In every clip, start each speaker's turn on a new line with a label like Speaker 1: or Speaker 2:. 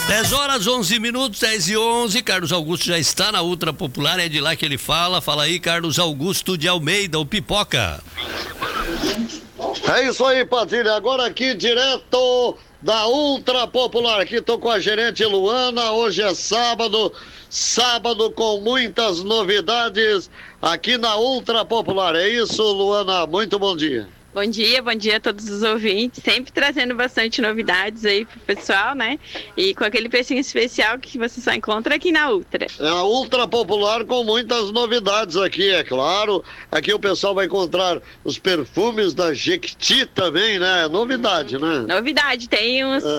Speaker 1: 10 horas, 11 minutos, 10 e 11. Carlos Augusto já está na Ultra Popular, é de lá que ele fala. Fala aí, Carlos Augusto de Almeida, o Pipoca.
Speaker 2: É isso aí, Padilha. Agora aqui direto da Ultra Popular. Aqui estou com a gerente Luana. Hoje é sábado com muitas novidades aqui na Ultra Popular. É isso, Luana? Muito bom dia.
Speaker 3: Bom dia a todos os ouvintes, sempre trazendo bastante novidades aí pro pessoal, né? E com aquele precinho especial que você só encontra aqui na Ultra.
Speaker 2: É a Ultra Popular com muitas novidades aqui, é claro. Aqui o pessoal vai encontrar os da Jequiti também, né? Novidade, né?
Speaker 3: Novidade, tem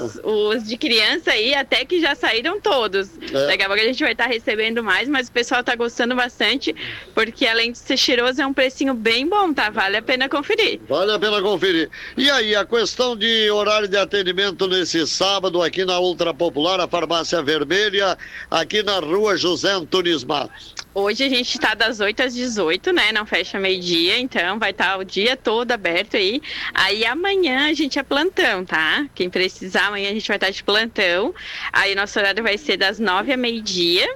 Speaker 3: os de criança aí, até que já saíram todos. Daqui a pouco a gente vai estar recebendo mais, mas o pessoal tá gostando bastante, porque além de ser cheiroso, é um precinho bem bom, tá? Vale a pena conferir.
Speaker 2: Vale a pena conferir. E aí, a questão de horário de atendimento nesse sábado aqui na Ultra Popular, a Farmácia Vermelha, aqui na Rua José Antunes Matos.
Speaker 3: Hoje a gente está das 8 às 18, né? Não fecha meio-dia, então vai estar o dia todo aberto aí. Aí amanhã a gente é plantão, tá? Quem precisar, amanhã a gente vai estar de plantão. Aí nosso horário vai ser das 9 a meio-dia.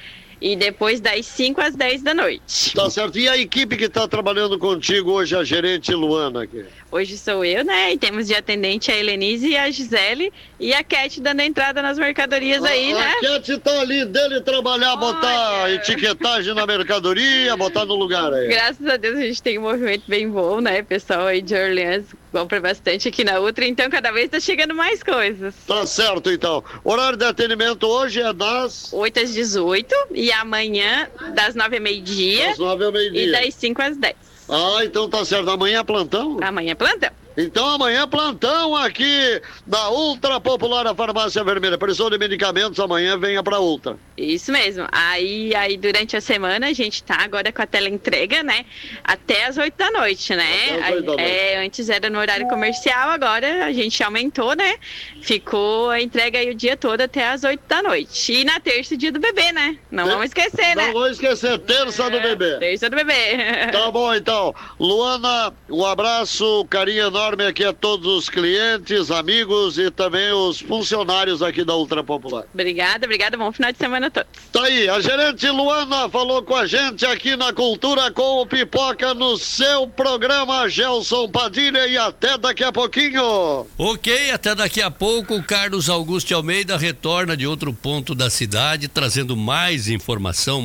Speaker 3: E depois das 5 às 10 da noite.
Speaker 2: Tá certo. E a equipe que está trabalhando contigo hoje, a gerente Luana aqui?
Speaker 3: Hoje sou eu, né? E temos de atendente a Helenise e a Gisele. E a Cat dando entrada nas mercadorias aí, né?
Speaker 2: A Cat tá ali dele trabalhar, botar etiquetagem na mercadoria, botar no lugar aí.
Speaker 3: Graças a Deus a gente tem um movimento bem bom, né? Pessoal aí de Orleans compra bastante aqui na Ultra, então cada vez tá chegando mais coisas.
Speaker 2: Tá certo, então. Horário de atendimento hoje é das
Speaker 3: 8 às 18 e amanhã das 9 ao meio-dia.
Speaker 2: Das 9 ao meio-dia.
Speaker 3: E das 5 às 10.
Speaker 2: Ah, então tá certo. Amanhã é plantão?
Speaker 3: Amanhã é plantão.
Speaker 2: Então amanhã plantão aqui na Ultra Popular, a Farmácia Vermelha. Precisou de medicamentos, amanhã venha pra Ultra.
Speaker 3: Isso mesmo. Aí durante a semana a gente tá agora com a teleentrega, né? Até as 8 da noite, né?
Speaker 2: Até as 8 da noite.
Speaker 3: Antes era no horário comercial, agora a gente aumentou, né? Ficou a entrega aí o dia todo até as 8 da noite. E na terça, dia do bebê, né? Não vamos esquecer, né?
Speaker 2: Não vamos esquecer, terça do bebê.
Speaker 3: Terça do bebê.
Speaker 2: Tá bom, então. Luana, um abraço, carinho enorme aqui a todos os clientes, amigos e também os funcionários aqui da Ultra Popular.
Speaker 3: Obrigada. Bom final de semana a todos.
Speaker 2: Tá aí, a gerente Luana falou com a gente aqui na Cultura com o Pipoca no seu programa, Gelson Padilha, e até daqui a pouquinho.
Speaker 1: Ok, até daqui a pouco. O Carlos Augusto de Almeida retorna de outro ponto da cidade, trazendo mais informação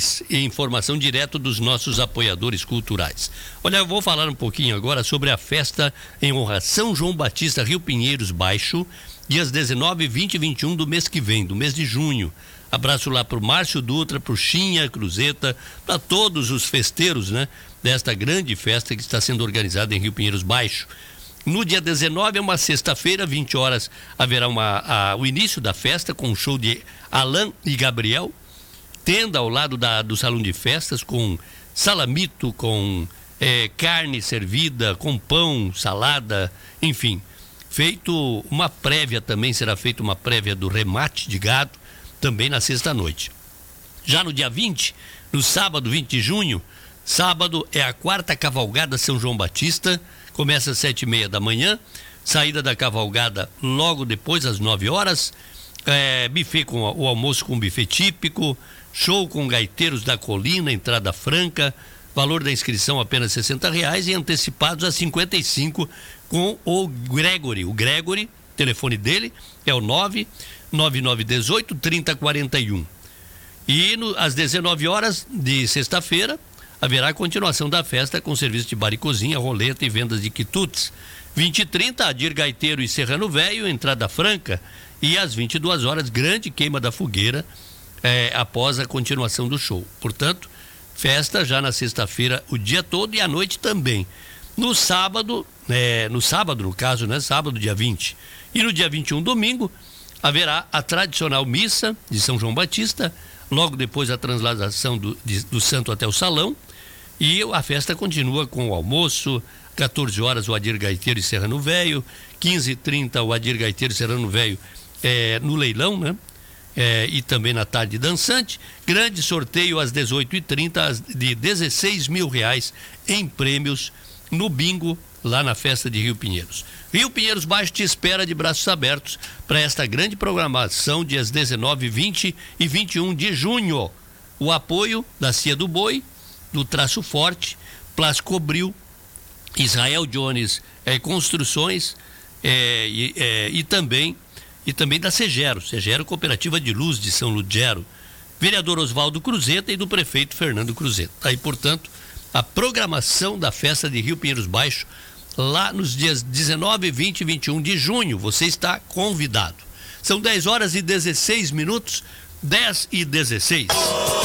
Speaker 1: direto dos nossos apoiadores culturais. Olha, eu vou falar um pouquinho agora sobre a festa em honra a São João Batista, Rio Pinheiros Baixo, dias 19, 20 e 21 do mês que vem, do mês de junho. Abraço lá pro Márcio Dutra, pro Chinha, Cruzeta, para todos os festeiros, né, desta grande festa que está sendo organizada em Rio Pinheiros Baixo. No dia 19, é uma sexta-feira, 20 horas, haverá o início da festa com um show de Alain e Gabriel, tenda ao lado do salão de festas com salamito, com carne servida, com pão, salada, enfim. Feito uma prévia também, será feita uma prévia do remate de gado, também na sexta-noite. Já no dia 20, no sábado 20 de junho, sábado é a quarta cavalgada São João Batista, começa às 7h30 da manhã, saída da cavalgada logo depois, às 9 horas, buffet com o almoço com buffet típico, show com gaiteiros da colina, entrada franca, valor da inscrição apenas R$60 e antecipados a 55 com o Gregory. O Gregory, telefone dele é o 99918-3041. E às 19 horas de sexta-feira haverá a continuação da festa com serviço de bar e cozinha, roleta e vendas de quitutes. 20h30, Adir Gaiteiro e Serrano Velho, entrada franca. E às 22 horas, grande queima da fogueira após a continuação do show. Portanto, festa já na sexta-feira o dia todo e à noite também. No sábado, no caso, né? Sábado, dia 20. E no dia 21, domingo, haverá a tradicional missa de São João Batista, logo depois a transladação do santo até o salão, e a festa continua com o almoço, 14 horas o Adir Gaiteiro e Serrano Velho, 15h30 o Adir Gaiteiro e Serrano Velho no leilão, né? E também na tarde dançante, grande sorteio às 18h30 de R$16 mil em prêmios no bingo lá na festa de Rio Pinheiros. Rio Pinheiros Baixo te espera de braços abertos para esta grande programação, dias 19, 20 e 21 de junho. O apoio da Cia do Boi, do Traço Forte, Plascobril, Israel Jones Construções e também da Segero Cooperativa de Luz de São Ludgero, vereador Oswaldo Cruzeta e do prefeito Fernando Cruzeta. Aí, portanto, a programação da festa de Rio Pinheiros Baixo, lá nos dias 19, 20 e 21 de junho. Você está convidado. São 10 horas e 16 minutos, 10 e 16.